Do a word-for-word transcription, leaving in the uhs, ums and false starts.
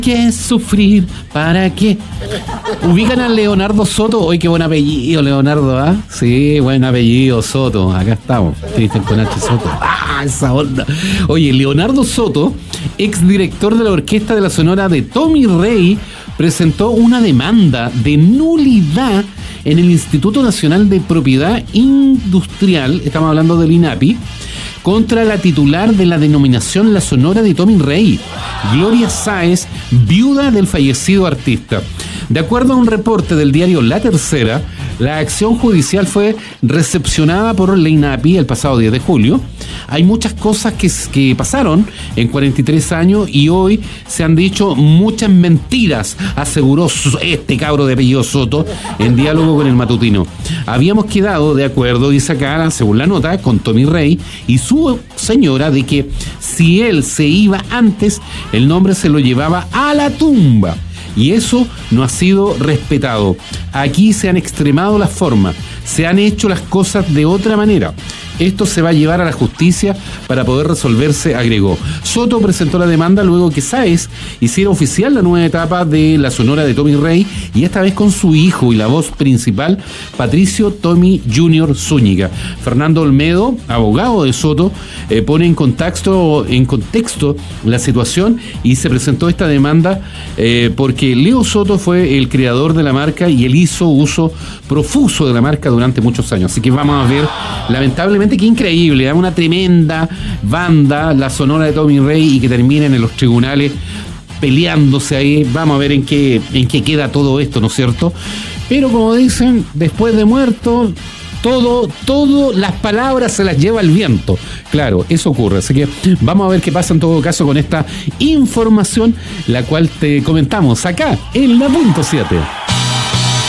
¿Qué sufrir? ¿Para qué? ¿Ubican a Leonardo Soto? Hoy qué buen apellido, Leonardo, ¿ah? ¿eh? Sí, buen apellido, Soto. Acá estamos. Cristian con H. Soto. ¡Ah, esa onda! Oye, Leonardo Soto, exdirector de la orquesta de la Sonora de Tommy Rey, presentó una demanda de nulidad en el Instituto Nacional de Propiedad Industrial, estamos hablando del INAPI, contra la titular de la denominación La Sonora de Tommy Rey, Gloria Sáez, viuda del fallecido artista. De acuerdo a un reporte del diario La Tercera, la acción judicial fue recepcionada por la INAPI el pasado diez de julio. Hay muchas cosas que, que pasaron en cuarenta y tres años y hoy se han dicho muchas mentiras, aseguró este cabro de apellido Soto en diálogo con el matutino. Habíamos quedado de acuerdo, dice acá, según la nota, con Tommy Rey y su señora de que si él se iba antes, el nombre se lo llevaba a la tumba. Y eso no ha sido respetado. Aquí se han extremado las formas, se han hecho las cosas de otra manera. Esto se va a llevar a la justicia para poder resolverse, agregó. Soto presentó la demanda luego que Sáez hiciera oficial la nueva etapa de la Sonora de Tommy Rey y esta vez con su hijo y la voz principal, Patricio Tommy junior Zúñiga. Fernando Olmedo, abogado de Soto, eh, pone en contexto, en contexto la situación y se presentó esta demanda eh, porque Leo Soto fue el creador de la marca y él hizo uso profuso de la marca durante muchos años. Así que vamos a ver, lamentablemente, qué increíble, ¿eh? Una tremenda banda, la Sonora de Tommy Rey, y que terminen en los tribunales peleándose ahí. Vamos a ver en qué, en qué queda todo esto, ¿no es cierto? Pero como dicen, después de muerto, todo, todo, las palabras se las lleva el viento. Claro, eso ocurre. Así que vamos a ver qué pasa en todo caso con esta información, la cual te comentamos acá en La Punto siete.